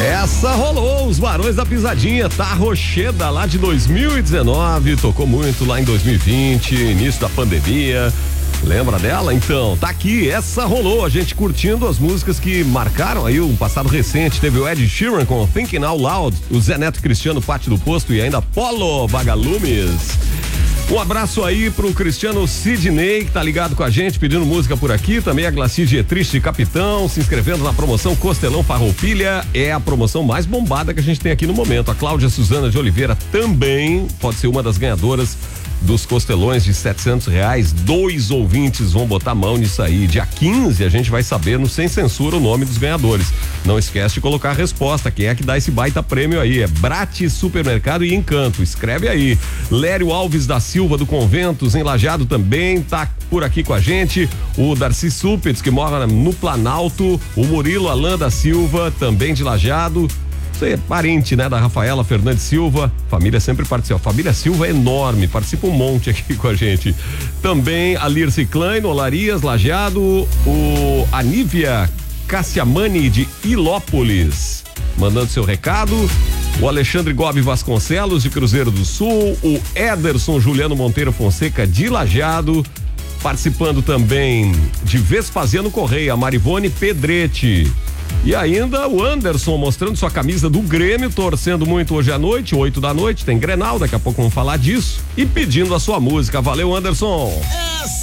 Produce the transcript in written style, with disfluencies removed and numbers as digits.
Essa rolou, os Barões da Pisadinha, tá Rocheda lá de 2019, tocou muito lá em 2020, início da pandemia. Lembra dela? Então, tá aqui, essa rolou, a gente curtindo as músicas que marcaram aí um passado recente. Teve o Ed Sheeran com Thinking Out Loud, o Zé Neto Cristiano Pátio do Posto e ainda Polo Vagalumes. Um abraço aí pro Cristiano Sidney, que tá ligado com a gente, pedindo música por aqui. Também a Glaci Dietrich Capitão, se inscrevendo na promoção Costelão Farroupilha. É a promoção mais bombada que a gente tem aqui no momento. A Cláudia Suzana de Oliveira também pode ser uma das ganhadoras dos costelões de R$700. 2 ouvintes vão botar a mão nisso aí. Dia 15 a gente vai saber no Sem Censura o nome dos ganhadores. Não esquece de colocar a resposta. Quem é que dá esse baita prêmio aí? É Brate Supermercado e Encanto. Escreve aí. Lério Alves da Silva do Conventos, em Lajeado, também tá por aqui com a gente. O Darcy Supitz, que mora no Planalto. O Murilo Alain da Silva, também de Lajeado. Você é parente, né, da Rafaela Fernandes Silva. Família sempre participa. A família Silva é enorme, participa um monte aqui com a gente. Também a Lirce Klein, Olarias, Lajeado. O Anívia Cassiamani de Ilópolis, mandando seu recado. O Alexandre Gobi Vasconcelos de Cruzeiro do Sul. O Ederson Juliano Monteiro Fonseca de Lajeado. Participando também de Vespasiano Correia, Marivone Pedretti. E ainda o Anderson mostrando sua camisa do Grêmio, torcendo muito hoje à noite, 8 da noite, tem Grenal, daqui a pouco vamos falar disso. E pedindo a sua música. Valeu, Anderson!